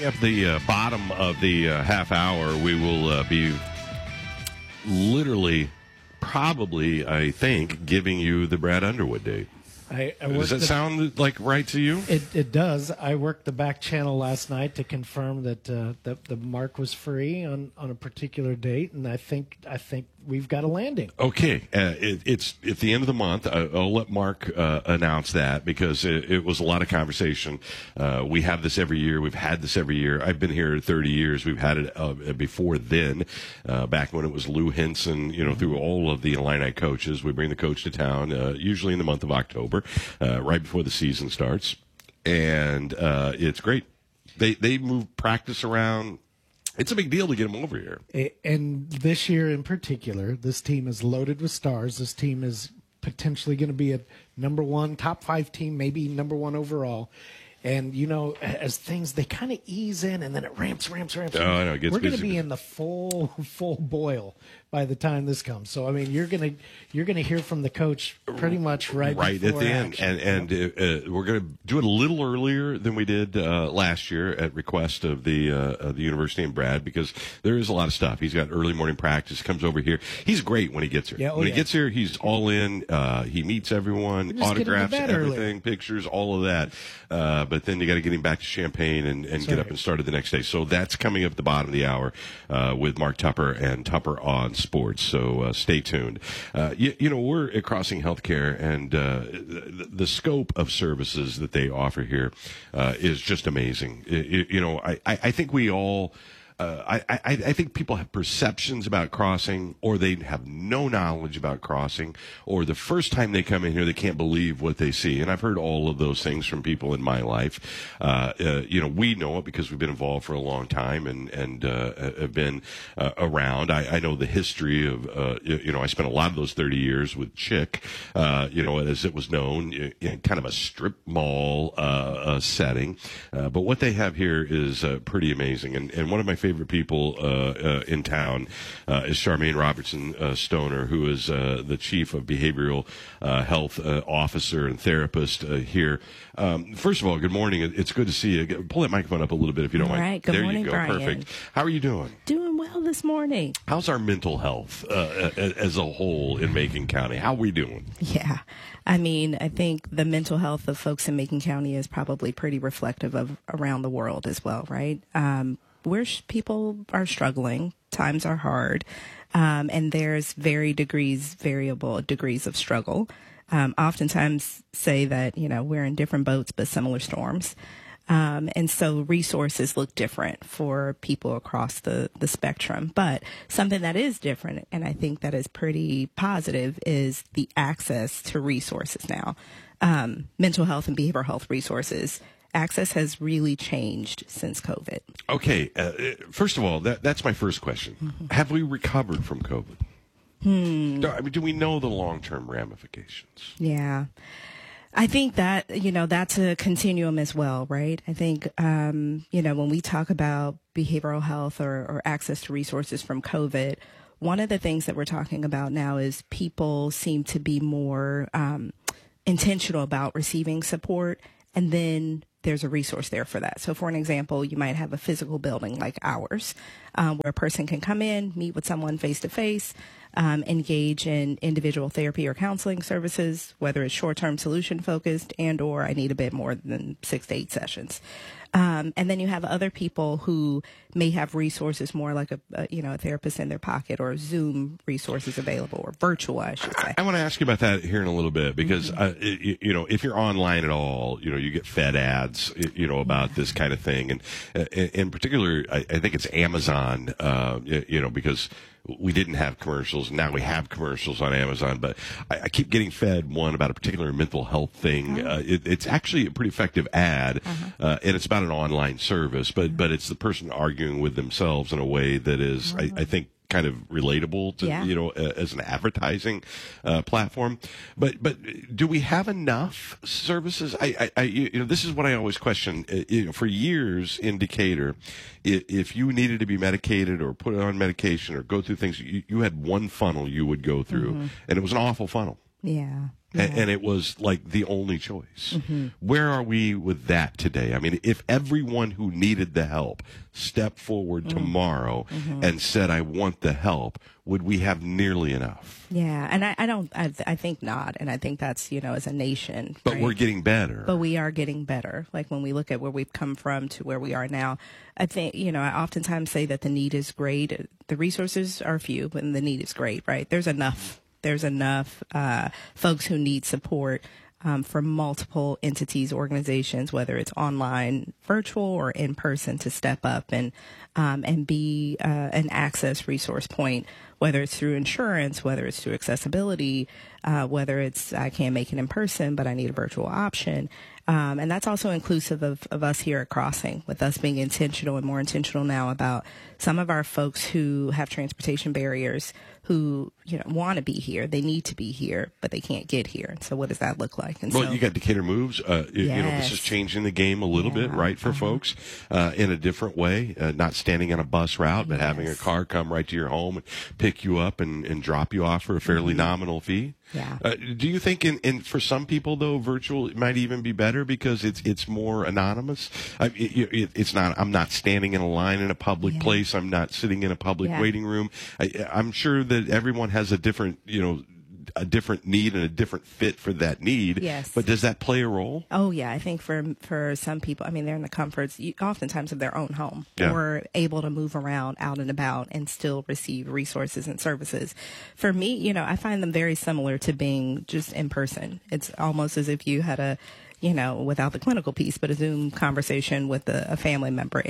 Coming up the bottom of the half hour, we will be literally, probably, I think, giving you the Brad Underwood date. Does that sound like right to you? It does. I worked the back channel last night to confirm that the mark was free on a particular date, and I think we've got a landing. Okay, it's at the end of the month. I'll let Mark announce that because it was a lot of conversation. We have this every year. We've had this every year. I've been here 30 years. We've had it before then, back when it was Lou Henson. Through all of the Illini coaches, we bring the coach to town, usually in the month of October, right before the season starts, and it's great. They move practice around. It's a big deal to get them over here. And this year in particular, this team is loaded with stars. This team is potentially going to be a number one, top 5 team, maybe number 1 overall. And, as things, they kind of ease in and then it ramps. Oh, I know. We're going to be in the full boil by the time this comes. So, I mean, you're going to hear from the coach pretty much right at the end. And we're going to do it a little earlier than we did last year at request of the university and Brad, because there is a lot of stuff. He's got early morning practice, comes over here. He's great when he gets here. Yeah, when he gets here, he's all in. He meets everyone, autographs everything, pictures, all of that. But then you got to get him back to Champaign and get up and start it the next day. So that's coming up at the bottom of the hour with Mark Tupper and Tupper on Sports. So stay tuned. We're at Crossing Healthcare, and the scope of services that they offer here is just amazing. I think we all. I think people have perceptions about Crossing, or they have no knowledge about Crossing, or the first time they come in here, they can't believe what they see. And I've heard all of those things from people in my life. We know it because we've been involved for a long time and have been around. I know the history of, I spent a lot of those 30 years with Chick, as it was known, kind of a strip mall setting. But what they have here is pretty amazing. And one of my favorite people in town is Charmaine Robertson Stoner, who is the chief of behavioral health officer and therapist here. First of all, good morning. It's good to see you. Pull that microphone up a little bit if you don't mind. All right. Good morning, there you go. Brian. Perfect. How are you doing? Doing well this morning. How's our mental health as a whole in Macon County? How are we doing? Yeah. I mean, I think the mental health of folks in Macon County is probably pretty reflective of around the world as well, right? Where people are struggling, times are hard, and there's variable degrees of struggle. Oftentimes say that, we're in different boats, but similar storms. And so resources look different for people across the spectrum. But something that is different, and I think that is pretty positive, is the access to resources now. Mental health and behavioral health resources. Access has really changed since COVID. Okay. First of all, that's my first question. Mm-hmm. Have we recovered from COVID? Do we know the long-term ramifications? Yeah. I think that, that's a continuum as well, right? I think, when we talk about behavioral health or access to resources from COVID, one of the things that we're talking about now is people seem to be more intentional about receiving support, and then there's a resource there for that. So for an example, you might have a physical building like ours, where a person can come in, meet with someone face to face, engage in individual therapy or counseling services, whether it's short-term solution focused or I need a bit more than 6 to 8 sessions. And then you have other people who may have resources more like a therapist in their pocket, or Zoom resources available, or virtual, I should say. I want to ask you about that here in a little bit, because, if you're online at all, you get fed ads, about this kind of thing. And in particular, I think it's Amazon, because we didn't have commercials. Now we have commercials on Amazon, but I keep getting fed one about a particular mental health thing. It's actually a pretty effective ad, and it's about an online service, but it's the person arguing with themselves in a way that is, I think, kind of relatable to, as an advertising platform. But do we have enough services? This is what I always question. For years in Decatur, if you needed to be medicated or put on medication or go through things, you had one funnel you would go through, and it was an awful funnel. Yeah. and it was like the only choice. Where are we with that today? I mean, if everyone who needed the help stepped forward tomorrow and said, I want the help, would we have nearly enough? Yeah, and I think not, and I think that's, as a nation. But right? we're getting better. But we are getting better. Like when we look at where we've come from to where we are now, I think, I oftentimes say that the need is great. The resources are few, but the need is great, right? There's enough folks who need support from multiple entities, organizations, whether it's online, virtual, or in person, to step up and be an access resource point, whether it's through insurance, whether it's through accessibility, whether it's I can't make it in person, but I need a virtual option. And that's also inclusive of us here at Crossing, with us being intentional and more intentional now about some of our folks who have transportation barriers, who want to be here, they need to be here, but they can't get here. And so what does that look like? And you got Decatur Moves. This is changing the game a little bit, right, for folks in a different way. Not standing on a bus route, but having a car come right to your home and pick you up and drop you off for a fairly nominal fee. Yeah. Do you think, for some people though, virtual it might even be better because it's more anonymous? It's not. I'm not standing in a line in a public place. I'm not sitting in a public waiting room. I'm sure that everyone has a different need and a different fit for that need. Yes. But does that play a role? Oh, yeah. I think for some people, they're in the comforts, oftentimes, of their own home, or able to move around out and about and still receive resources and services. For me, I find them very similar to being just in person. It's almost as if you had without the clinical piece, but a Zoom conversation with a family member.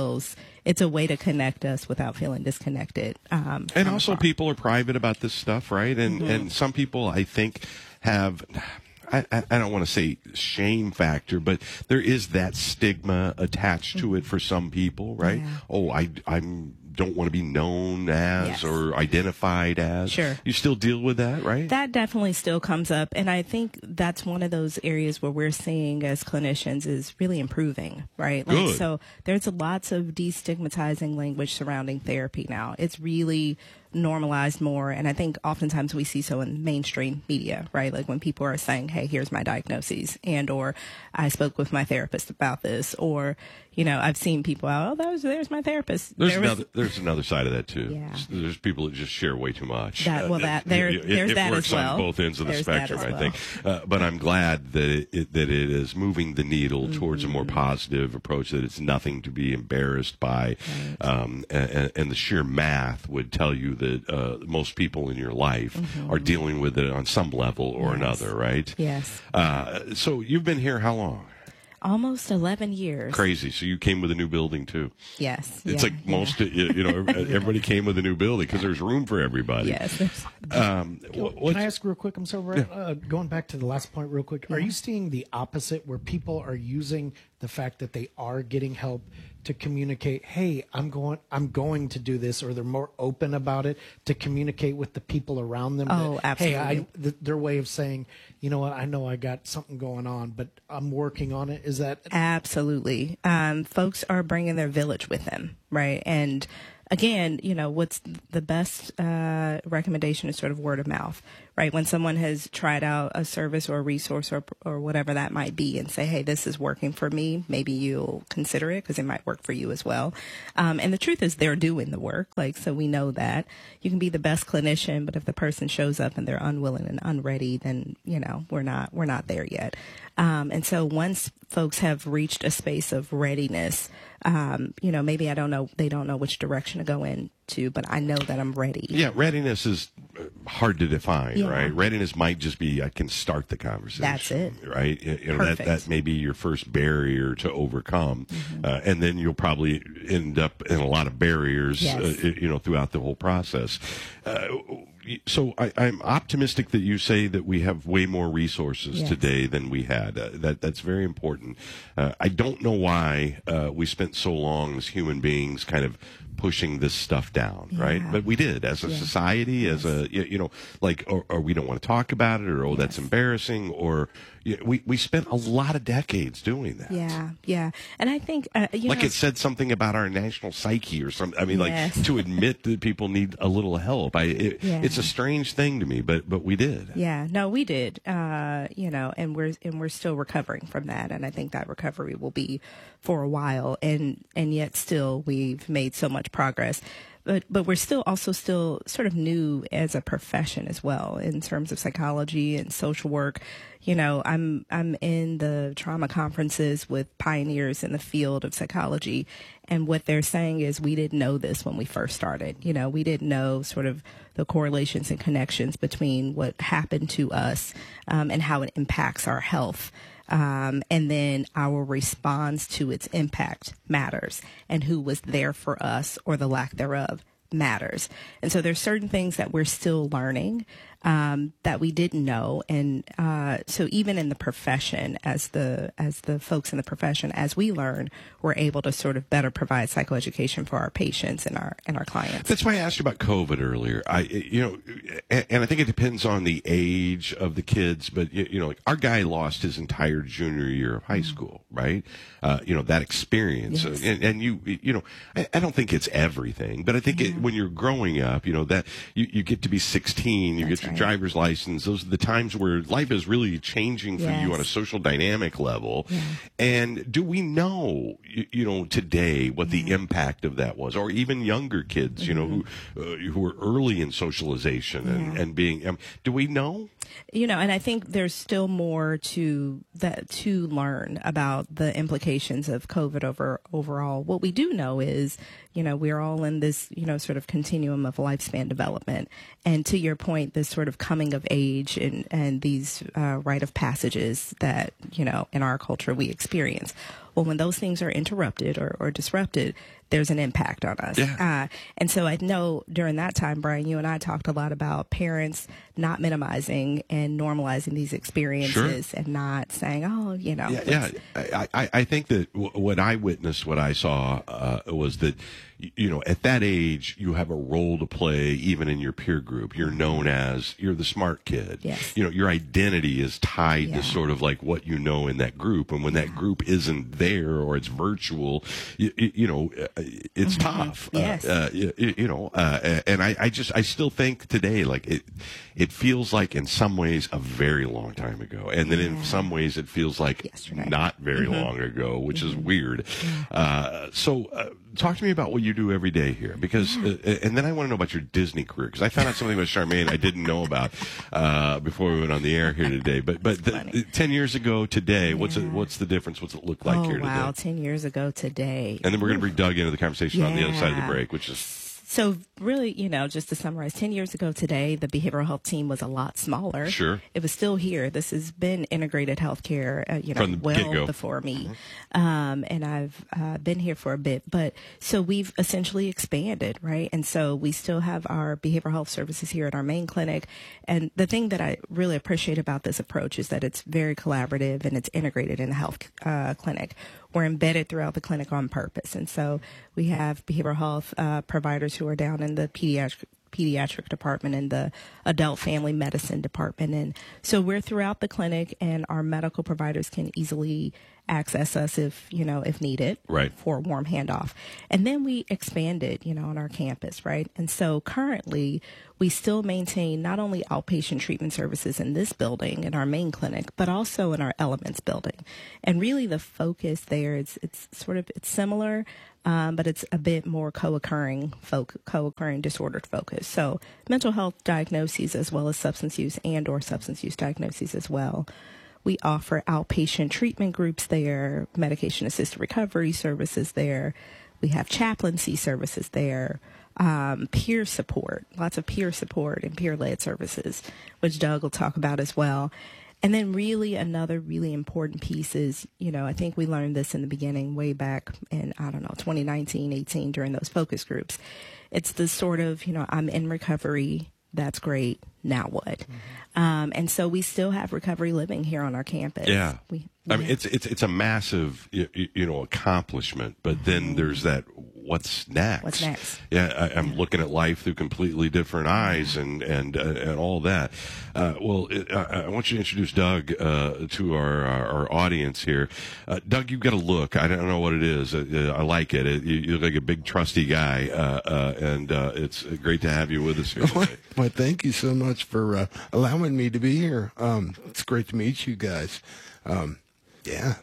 It's a way to connect us without feeling disconnected. And also people are private about this stuff, right? And some people, I think, have, I don't want to say shame factor, but there is that stigma attached to it for some people, right? Yeah. Oh, I don't want to be known as or identified as. Sure. You still deal with that, right? That definitely still comes up. And I think that's one of those areas where we're seeing as clinicians is really improving, right? Good. So there's lots of destigmatizing language surrounding therapy now. It's really normalized more. And I think oftentimes we see so in mainstream media, right? Like when people are saying, hey, here's my diagnoses, and or I spoke with my therapist about this, or, I've seen people out, there's my therapist. There's another side of that too. Yeah. There's people that just share way too much. There's that works as well. On both ends of the spectrum, I think. But I'm glad that it is moving the needle towards a more positive approach, that it's nothing to be embarrassed by. Right. And the sheer math would tell you that most people in your life are dealing with it on some level or another, right? Yes. So you've been here how long? Almost 11 years. Crazy. So you came with a new building too. Yes. It's like most, everybody came with a new building because there's room for everybody. Yes. Can I ask real quick? I'm so going back to the last point real quick. Are you seeing the opposite, where people are using the fact that they are getting help to communicate, hey, I'm going to do this, or they're more open about it to communicate with the people around them? Oh, absolutely. Hey, their way of saying, you know what, I know I got something going on, but I'm working on it. Is that? Absolutely. Folks are bringing their village with them, right? And again, what's the best recommendation is sort of word of mouth, right? When someone has tried out a service or a resource or whatever that might be, and say, hey, this is working for me, maybe you'll consider it because it might work for you as well. And the truth is they're doing the work. So we know that you can be the best clinician, but if the person shows up and they're unwilling and unready, then, we're not there yet. And so once folks have reached a space of readiness, maybe they don't know which direction to go into, but I know that I'm ready. Yeah, readiness is hard to define, right? Readiness might just be I can start the conversation. That's it. Right? That may be your first barrier to overcome. And then you'll probably end up in a lot of barriers, throughout the whole process. So I'm optimistic that you say that we have way more resources today than we had. That's very important. I don't know why we spent so long as human beings kind of pushing this stuff down, right? But we did as a society, as a, like, or we don't want to talk about it, or, that's embarrassing, or we spent a lot of decades doing that. Yeah. And I think, it said something about our national psyche or something. I mean, like, to admit that people need a little help. It's a strange thing to me, but we did. Yeah, no, we did. And we're still recovering from that. And I think that recovery will be for a while. And yet still we've made so much progress. But we're still sort of new as a profession as well in terms of psychology and social work. I'm in the trauma conferences with pioneers in the field of psychology, and what they're saying is we didn't know this when we first started. We didn't know sort of the correlations and connections between what happened to us and how it impacts our health. And then our response to its impact matters, and who was there for us or the lack thereof matters. And so there's certain things that we're still learning that we didn't know. And so even in the profession, as the folks in the profession, as we learn, we're able to sort of better provide psychoeducation for our patients and our clients. That's why I asked you about COVID earlier. And I think it depends on the age of the kids, but like our guy lost his entire junior year of high school, right? That experience, and I don't think it's everything, but I think when you're growing up, that you get to be 16, you get your driver's license. Those are the times where life is really changing for you on a social dynamic level. And do we know, today what the impact of that was, or even younger kids, who are early in socialization and being, do we know? And I think there's still more to learn about the implications of COVID overall. What we do know is, we're all in this, sort of continuum of lifespan development. And to your point, this sort of coming of age and these rite of passages that, in our culture we experience. Well, when those things are interrupted or disrupted, there's an impact on us. And so I know during that time, Brian, you and I talked a lot about parents not minimizing and normalizing these experiences and not saying, I think that what I witnessed, what I saw was that, at that age, you have a role to play even in your peer group. You're known as, you're the smart kid. Yes. Your identity is tied to sort of like what you know in that group. And when that group isn't there or it's virtual, it's tough. Yes. And I still think today, like it feels like in some ways a very long time ago. And then in some ways it feels like yesterday. Not very long ago, which is weird. So talk to me about what you do every day here, because, and then I want to know about your Disney career, because I found out something about Charmaine I didn't know about before we went on the air here today. But 10 years ago today, what's the difference? What's it look like here today? Oh, wow, 10 years ago today. And then we're going to bring Doug into the conversation on the other side of the break, which is... So really, just to summarize, 10 years ago today, the behavioral health team was a lot smaller. Sure. It was still here. This has been integrated healthcare, from the get-go. Before me. And I've been here for a bit. But so we've essentially expanded, right? And so we still have our behavioral health services here at our main clinic. And the thing that I really appreciate about this approach is that it's very collaborative and it's integrated in the health clinic. We're embedded throughout the clinic on purpose. And so we have behavioral health providers who are down in the pediatric department and the adult family medicine department. And so we're throughout the clinic, and our medical providers can easily access us if needed, right, for a warm handoff. And then we expanded, on our campus, right? And so currently we still maintain not only outpatient treatment services in this building, in our main clinic, but also in our Elements building. And really the focus there is it's similar, but it's a bit more co-occurring disordered focus. So mental health diagnoses as well as substance use or substance use diagnoses as well. We offer outpatient treatment groups there, medication-assisted recovery services there. We have chaplaincy services there, peer support, lots of peer support and peer-led services, which Doug will talk about as well. And then really another really important piece is, I think we learned this in the beginning way back in, 2019, 18 during those focus groups. It's the sort of, I'm in recovery. That's great. Now what? And so we still have recovery living here on our campus. Yeah. I mean, it's a massive, accomplishment, but then there's that what's next? What's next? Yeah, I'm looking at life through completely different eyes and all that. Well, I want you to introduce Doug to our audience here. Doug, you've got a look. I don't know what it is. I like it. You look like a big, trusty guy, and it's great to have you with us here today. Well, thank you so much for allowing me to be here. It's great to meet you guys. Yeah,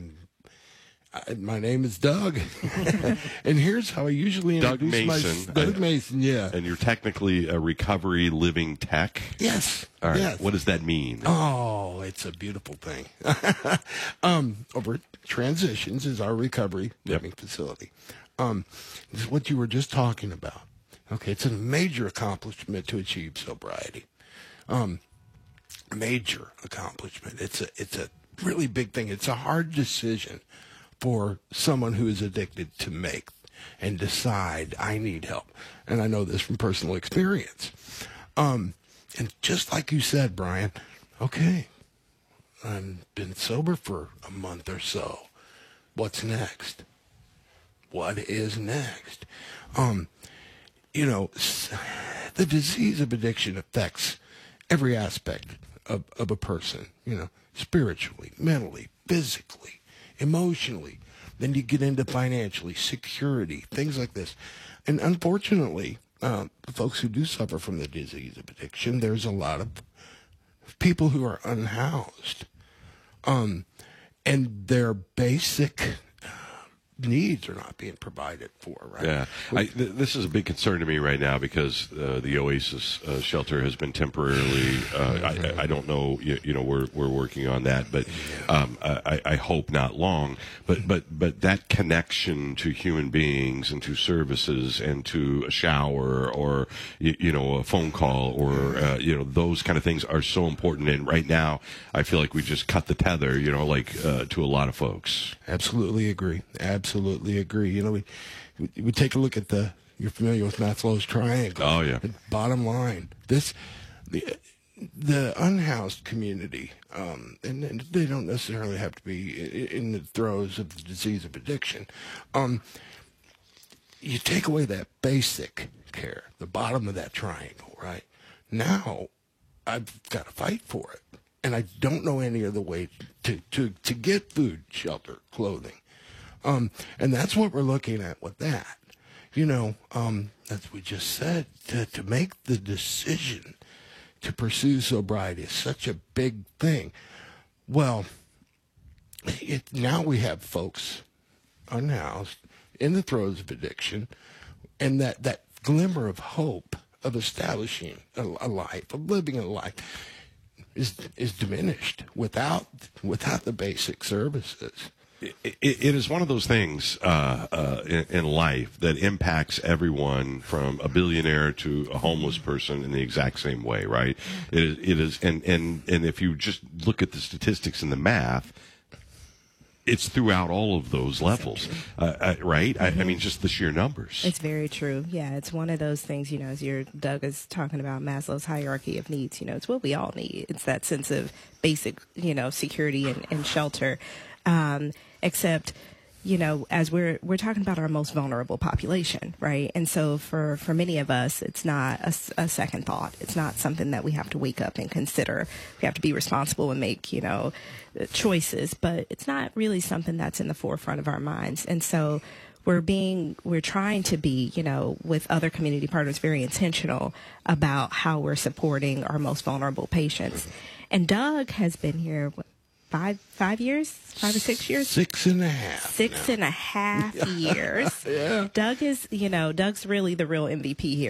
my name is Doug, and here's how I usually introduce myself. Doug Mason, yeah. And you're technically a recovery living tech? Yes. All right. Yes. What does that mean? Oh, it's a beautiful thing. Over at Transitions is our recovery living facility. This is what you were just talking about. Okay, it's a major accomplishment to achieve sobriety. Major accomplishment. It's a really big thing. It's a hard decision for someone who is addicted to make and decide, I need help. And I know this from personal experience. And just like you said, Brian, okay, I've been sober for a month or so. What's next? What is next? You know, the disease of addiction affects every aspect of a person, you know, spiritually, mentally, physically, emotionally. Then you get into financially, security, things like this. And unfortunately, the folks who do suffer from the disease of addiction, there's a lot of people who are unhoused. And their basic needs are not being provided for, right? Yeah. This is a big concern to me right now because the Oasis shelter has been temporarily, I don't know, you know, we're working on that, but I hope not long. But that connection to human beings and to services and to a shower or, you know, a phone call or, you know, those kind of things are so important. And right now, I feel like we just cut the tether, you know, like to a lot of folks. Absolutely agree. Absolutely agree. You know, we take a look at you're familiar with Maslow's triangle. Oh, yeah. Bottom line, the unhoused community, and they don't necessarily have to be in the throes of the disease of addiction. You take away that basic care, the bottom of that triangle, right? Now, I've got to fight for it. And I don't know any other way to get food, shelter, clothing. And that's what we're looking at with that. You know, as we just said, to make the decision to pursue sobriety is such a big thing. Well, now we have folks unhoused in the throes of addiction, and that glimmer of hope of establishing a life, of living a life, is diminished without the basic services. It is one of those things in life that impacts everyone from a billionaire to a homeless person in the exact same way, right? It is, and if you just look at the statistics and the math, it's throughout all of those levels, right? Mm-hmm. I mean, just the sheer numbers. It's very true. Yeah, it's one of those things, you know, as Doug is talking about Maslow's hierarchy of needs, you know, it's what we all need. It's that sense of basic, you know, security and shelter. Except, you know, as we're talking about our most vulnerable population, right? And so for many of us, it's not a second thought. It's not something that we have to wake up and consider. We have to be responsible and make, you know, choices, but it's not really something that's in the forefront of our minds. And so we're trying to be, you know, with other community partners, very intentional about how we're supporting our most vulnerable patients. And Doug has been here, 5 years, 5 or 6 years? 6.5. 6.5 years. Yeah. Doug is, you know, Doug's really the real MVP here.